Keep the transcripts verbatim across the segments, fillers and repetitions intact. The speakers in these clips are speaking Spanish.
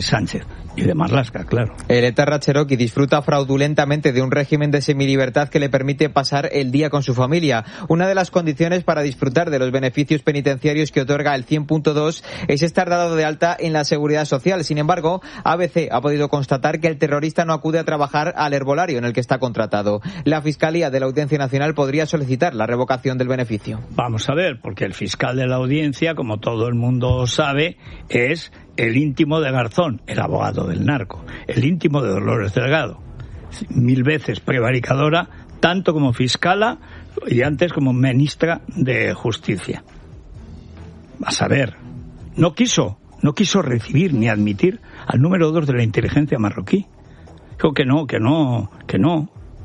Sánchez y de Marlaska, claro. El etarra Cherokee disfruta fraudulentamente de un régimen de semilibertad que le permite pasar el día con su familia. Una de las condiciones para disfrutar de los beneficios penitenciarios que otorga el cien punto dos es estar dado de alta en la Seguridad Social. Sin embargo, A B C ha podido constatar que el terrorista no acude a trabajar al herbolario en el que está contratado. La Fiscalía de la Audiencia Nacional podría solicitar la revocación del beneficio. Vamos a ver, porque el fiscal de la Audiencia, como todo el mundo sabe, es el íntimo de Garzón, el abogado del narco, el íntimo de Dolores Delgado, mil veces prevaricadora, tanto como fiscala y antes como ministra de Justicia. A saber, no quiso, no quiso recibir ni admitir al número dos de la inteligencia marroquí. Dijo que no, que no, que no.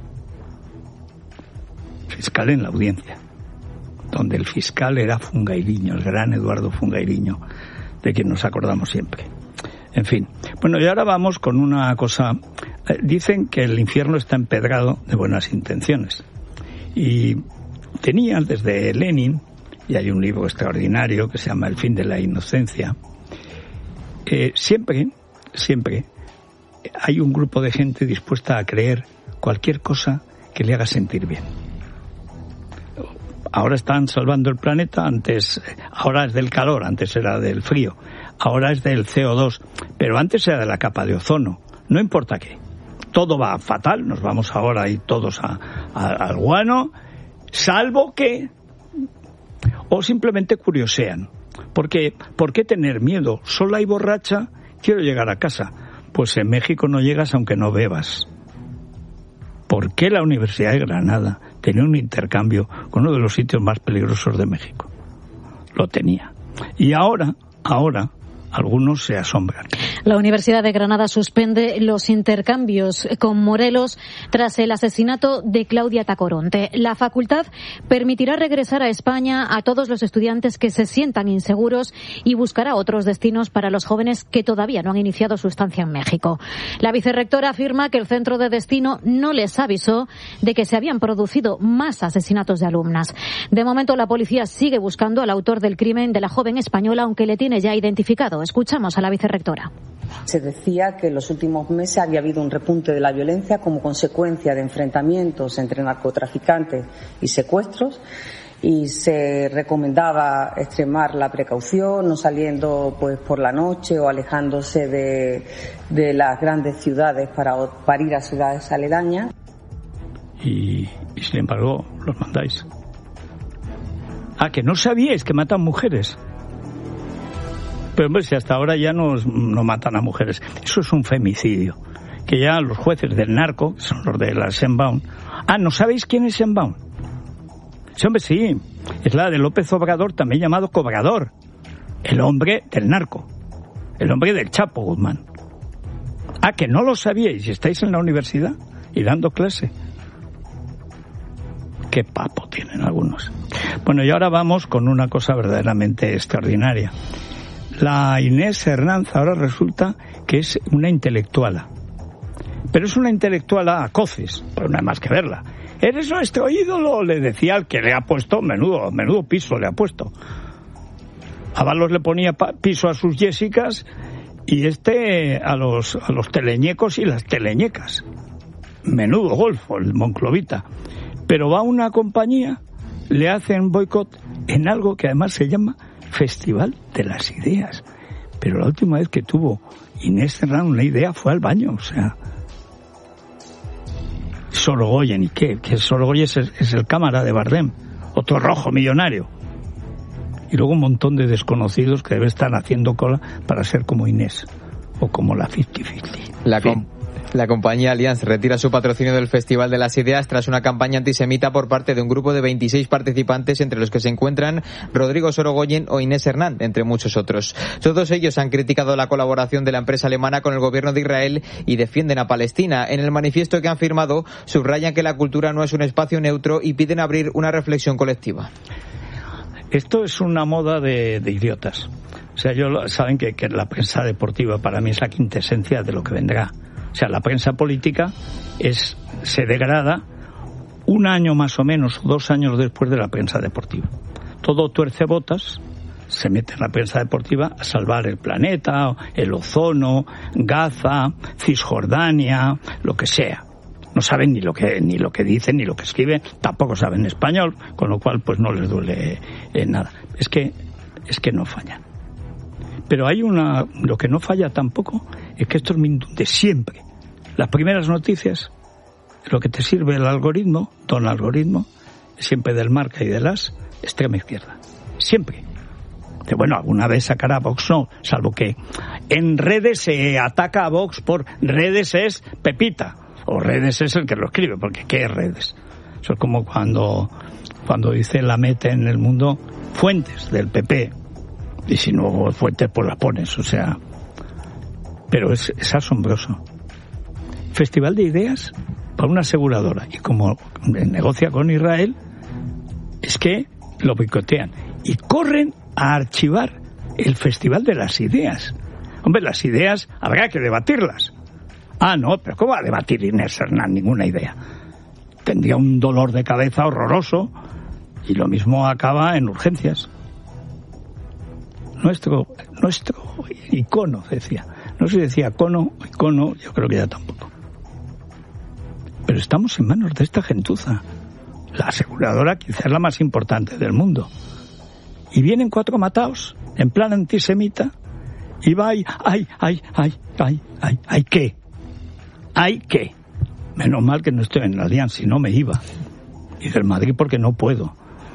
Fiscal en la Audiencia, donde el fiscal era Fungairiño, el gran Eduardo Fungairiño, de quien nos acordamos siempre. En fin. Bueno, y ahora vamos con una cosa. Dicen que el infierno está empedrado de buenas intenciones. Y tenía desde Lenin, y hay un libro extraordinario que se llama El fin de la inocencia, eh, siempre, siempre hay un grupo de gente dispuesta a creer cualquier cosa que le haga sentir bien. Ahora están salvando el planeta, antes, ahora es del calor, antes era del frío, ahora es del C O dos, pero antes era de la capa de ozono, no importa qué. Todo va fatal, nos vamos ahora ahí todos a, a, al guano, salvo que, o simplemente curiosean. Porque, ¿por qué tener miedo? Sola y borracha, quiero llegar a casa. Pues en México no llegas aunque no bebas. ¿Por qué la Universidad de Granada tenía un intercambio con uno de los sitios más peligrosos de México? Lo tenía. Y ahora, ahora, algunos se asombran. La Universidad de Granada suspende los intercambios con Morelos tras el asesinato de Claudia Tacoronte. La facultad permitirá regresar a España a todos los estudiantes que se sientan inseguros y buscará otros destinos para los jóvenes que todavía no han iniciado su estancia en México. La vicerrectora afirma que el centro de destino no les avisó de que se habían producido más asesinatos de alumnas. De momento, la policía sigue buscando al autor del crimen de la joven española, aunque le tiene ya identificado. Escuchamos a la vicerrectora. Se decía que en los últimos meses había habido un repunte de la violencia como consecuencia de enfrentamientos entre narcotraficantes y secuestros, y se recomendaba extremar la precaución, no saliendo pues por la noche o alejándose de, de las grandes ciudades para, para ir a ciudades aledañas. Y, y sin embargo los mandáis. Ah, que no sabíais que matan mujeres. Pero hombre, si hasta ahora ya no, no matan a mujeres. Eso es un femicidio. Que ya los jueces del narco, que son los de la Shenbaum... Ah, ¿no sabéis quién es Shenbaum? Sí, hombre, sí. Es la de López Obrador, también llamado Cobrador. El hombre del narco. El hombre del Chapo Guzmán. Ah, que no lo sabíais y estáis en la universidad y dando clase. Qué papo tienen algunos. Bueno, y ahora vamos con una cosa verdaderamente extraordinaria. La Inés Hernández ahora resulta que es una intelectuala. Pero es una intelectuala a coces, pero no hay más que verla. Eres nuestro ídolo, le decía al que le ha puesto, menudo, menudo piso le ha puesto. Ábalos le ponía piso a sus Jessicas y este a los, a los teleñecos y las teleñecas. Menudo golfo, el monclovita. Pero va a una compañía, le hacen boicot en algo que además se llama Festival de las Ideas. Pero la última vez que tuvo Inés Serrano una idea fue al baño, o sea... Sorogoyen, ¿y qué? Que Sorogoyen es, es el cámara de Bardem, otro rojo millonario. Y luego un montón de desconocidos que deben estar haciendo cola para ser como Inés, o como la cincuenta cincuenta. La com- La compañía Allianz retira su patrocinio del Festival de las Ideas tras una campaña antisemita por parte de un grupo de veintiséis participantes, entre los que se encuentran Rodrigo Sorogoyen o Inés Hernández, entre muchos otros. Todos ellos han criticado la colaboración de la empresa alemana con el gobierno de Israel y defienden a Palestina. En el manifiesto que han firmado subrayan que la cultura no es un espacio neutro y piden abrir una reflexión colectiva. Esto es una moda de, de idiotas. O sea, yo saben que, que la prensa deportiva para mí es la quintesencia de lo que vendrá. O sea, la prensa política es se degrada un año más o menos, dos años después de la prensa deportiva. Todo tuercebotas, se mete en la prensa deportiva a salvar el planeta, el ozono, Gaza, Cisjordania, lo que sea. No saben ni lo que ni lo que dicen ni lo que escriben, tampoco saben español, con lo cual pues no les duele eh, nada. Es que es que no fallan. Pero hay una lo que no falla tampoco es que estos de siempre. Las primeras noticias, lo que te sirve el algoritmo, don algoritmo, siempre del Marca y de las extrema izquierda. Siempre. Que bueno, alguna vez sacará Vox, no, salvo que en redes se ataca a Vox por redes es Pepita. O redes es el que lo escribe, porque ¿qué es redes? Eso es como cuando, cuando dice la mete en el mundo fuentes del P P. Y si no fuentes, pues las pones, o sea. Pero es, es asombroso. Festival de ideas para una aseguradora. Y como negocia con Israel, es que lo boicotean. Y corren a archivar el Festival de las Ideas. Hombre, las ideas habrá que debatirlas. Ah, no, pero ¿cómo va a debatir Inés Hernán? Ninguna idea. Tendría un dolor de cabeza horroroso y lo mismo acaba en urgencias. Nuestro, nuestro icono, decía. No sé si decía cono, icono, yo creo que ya tampoco. Pero estamos en manos de esta gentuza. La aseguradora quizás es la más importante del mundo. Y vienen cuatro mataos, en plan antisemita, y va y, ay, ay, ay, ay, ay, ay, ¿qué? Hay que. Menos mal que no estoy en la Alianza, si no me iba. Y del Madrid porque no puedo.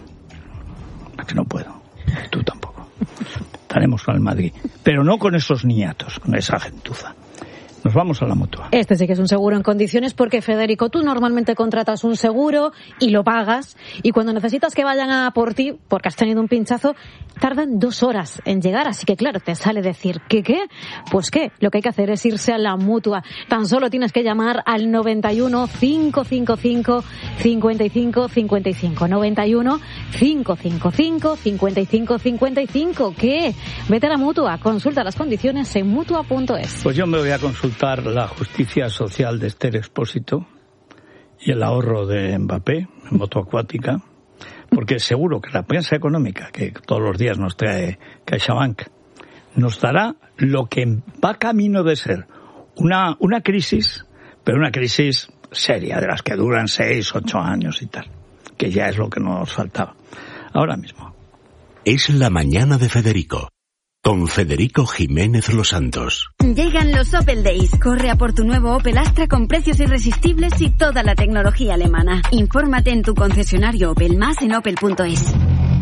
Porque no puedo. Tú tampoco. Estaremos con el Madrid. Pero no con esos niñatos, con esa gentuza. Nos vamos a la Mutua. Este sí que es un seguro en condiciones porque, Federico, tú normalmente contratas un seguro y lo pagas, y cuando necesitas que vayan a por ti, porque has tenido un pinchazo, tardan dos horas en llegar, así que claro, te sale decir, ¿qué qué? Pues qué, lo que hay que hacer es irse a la Mutua. Tan solo tienes que llamar al noventa y uno, cinco cinco cinco, cincuenta y cinco cincuenta y cinco. noventa y uno, cinco cinco cinco, cincuenta y cinco cincuenta y cinco. ¿Qué? Vete a la Mutua, consulta las condiciones en mutua punto es. Pues yo me voy a consultar la justicia social de Esther Expósito y el ahorro de Mbappé en moto acuática, porque seguro que la prensa económica que todos los días nos trae CaixaBank nos dará lo que va camino de ser una, una crisis, pero una crisis seria, de las que duran seis, ocho años y tal, que ya es lo que nos faltaba ahora mismo. Es la mañana de Federico, con Federico Jiménez Los Santos. Llegan los Opel Days. Corre a por tu nuevo Opel Astra con precios irresistibles y toda la tecnología alemana. Infórmate en tu concesionario Opel, más en opel punto es.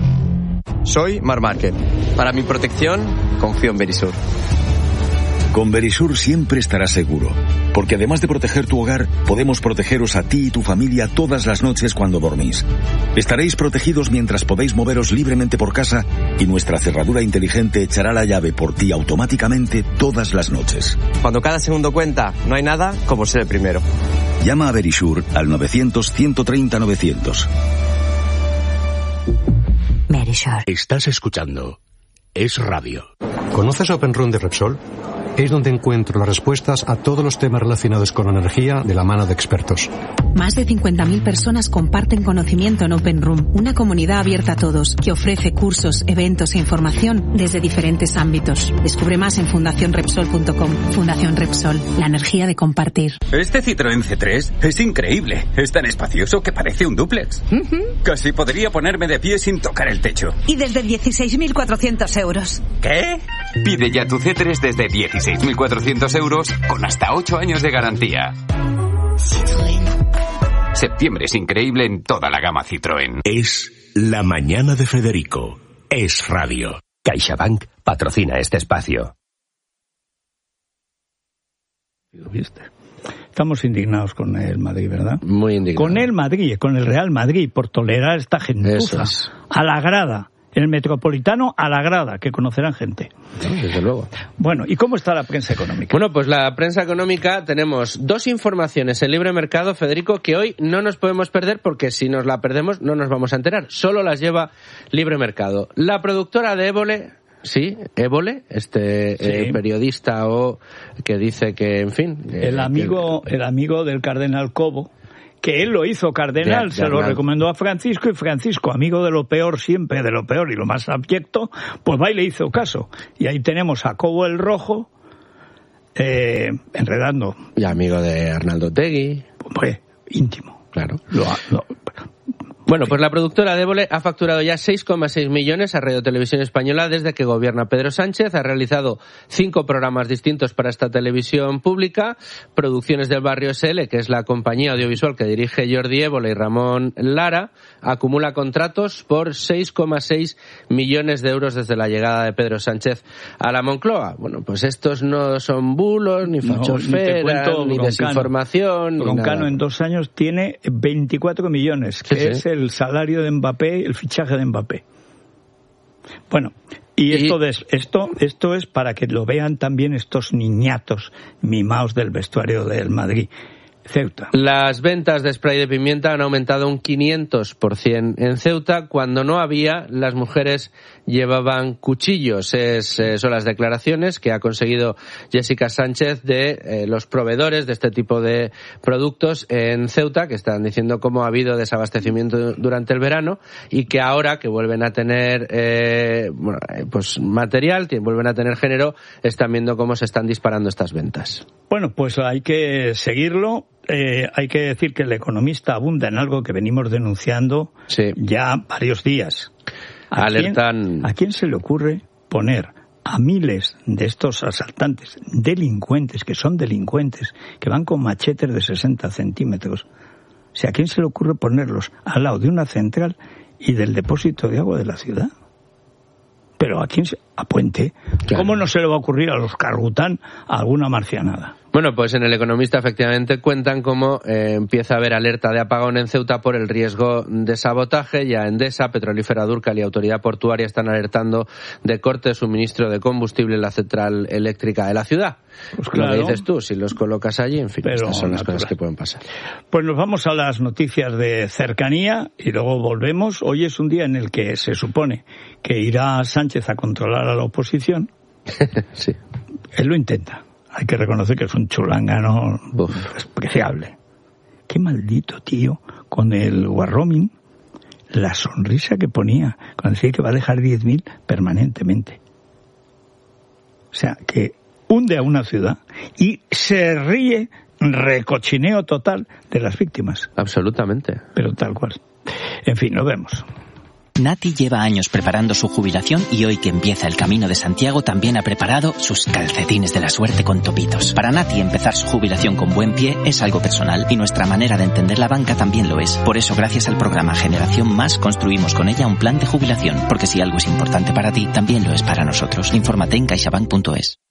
Soy Marc Márquez. Para mi protección, confío en Verisur. Con Verisur siempre estarás seguro, porque además de proteger tu hogar, podemos protegeros a ti y tu familia todas las noches cuando dormís. Estaréis protegidos mientras podéis moveros libremente por casa y nuestra cerradura inteligente echará la llave por ti automáticamente todas las noches. Cuando cada segundo cuenta, no hay nada como ser el primero. Llama a Verisur al novecientos, ciento treinta, novecientos. Verisur. Estás escuchando Es Radio. ¿Conoces Open Room de Repsol? Es donde encuentro las respuestas a todos los temas relacionados con energía de la mano de expertos. Más de cincuenta mil personas comparten conocimiento en Open Room, una comunidad abierta a todos que ofrece cursos, eventos e información desde diferentes ámbitos. Descubre más en fundación repsol punto com. Fundación Repsol, la energía de compartir. Este Citroën C tres es increíble. Es tan espacioso que parece un dúplex. Uh-huh. Casi podría ponerme de pie sin tocar el techo. Y desde dieciséis mil cuatrocientos euros. ¿Qué? Pide ya tu C tres desde dieciséis mil cuatrocientos euros con hasta ocho años de garantía. Citroën. Septiembre es increíble en toda la gama Citroën. Es la mañana de Federico. Es Radio. CaixaBank patrocina este espacio. Estamos indignados con el Madrid, ¿verdad? Muy indignados. Con el Madrid, con el Real Madrid, por tolerar esta gentuza es. a la grada. En el Metropolitano a la grada, que conocerán gente. Sí, desde luego. Bueno, ¿y cómo está la prensa económica? Bueno, pues la prensa económica tenemos dos informaciones en Libre Mercado, Federico, que hoy no nos podemos perder porque si nos la perdemos no nos vamos a enterar. Solo las lleva Libre Mercado. La productora de Évole, sí, Évole, este sí. eh, periodista o que dice que, en fin... Eh, el amigo, que... el amigo del cardenal Cobo, que él lo hizo cardenal, de, de se lo recomendó a Francisco, y Francisco, amigo de lo peor siempre, de lo peor y lo más abyecto, pues va y le hizo caso. Y ahí tenemos a Cobo el Rojo, eh, enredando. Y amigo de Arnaldo Otegi. Hombre, íntimo. Claro. Lo, lo, Bueno, pues la productora de Évole ha facturado ya seis coma seis millones a Radio Televisión Española desde que gobierna Pedro Sánchez. Ha realizado cinco programas distintos para esta televisión pública. Producciones del Barrio S L, que es la compañía audiovisual que dirige Jordi Évole y Ramón Lara, acumula contratos por seis coma seis millones de euros desde la llegada de Pedro Sánchez a la Moncloa. Bueno, pues estos no son bulos, ni fachosfera, no, ni, ni desinformación. Broncano en dos años tiene veinticuatro millones, que sí, es sí. el el salario de Mbappé, el fichaje de Mbappé. Bueno, y, y esto, de, esto, esto es para que lo vean también estos niñatos mimados del vestuario del Madrid. Ceuta. Las ventas de spray de pimienta han aumentado un quinientos por ciento en Ceuta. Cuando no había, las mujeres llevaban cuchillos. Es, eh, son las declaraciones que ha conseguido Jessica Sánchez de eh, los proveedores de este tipo de productos en Ceuta, que están diciendo cómo ha habido desabastecimiento durante el verano y que ahora que vuelven a tener eh, bueno, pues material, vuelven a tener género, están viendo cómo se están disparando estas ventas. Bueno, pues hay que seguirlo. Eh, hay que decir que El Economista abunda en algo que venimos denunciando sí. ya varios días. ¿A Alertan. Quién, ¿A quién se le ocurre poner a miles de estos asaltantes, delincuentes, que son delincuentes, que van con machetes de sesenta centímetros? O sea, ¿a quién se le ocurre ponerlos al lado de una central y del depósito de agua de la ciudad? Pero ¿a quién se...? A Puente. Claro. ¿Cómo no se le va a ocurrir a los Carrután alguna marcianada? Bueno, pues en El Economista efectivamente cuentan cómo eh, empieza a haber alerta de apagón en Ceuta por el riesgo de sabotaje. Ya Endesa, Petrolífera Durcal y Autoridad Portuaria están alertando de corte de suministro de combustible en la central eléctrica de la ciudad. Pues claro. Lo que dices tú, si los colocas allí, en fin, Pero estas son las natural. cosas que pueden pasar. Pues nos vamos a las noticias de cercanía y luego volvemos. Hoy es un día en el que se supone que irá Sánchez a controlar a la oposición. Sí. Él lo intenta. Hay que reconocer que es un chulángano despreciable. Qué maldito tío, con el Warroming, la sonrisa que ponía cuando decía que va a dejar diez mil permanentemente. O sea, que hunde a una ciudad y se ríe, recochineo total de las víctimas. Absolutamente. Pero tal cual. En fin, nos vemos. Nati lleva años preparando su jubilación y hoy que empieza el Camino de Santiago también ha preparado sus calcetines de la suerte con topitos. Para Nati empezar su jubilación con buen pie es algo personal y nuestra manera de entender la banca también lo es. Por eso gracias al programa Generación Más construimos con ella un plan de jubilación, porque si algo es importante para ti, también lo es para nosotros. Infórmate en caixabank punto es.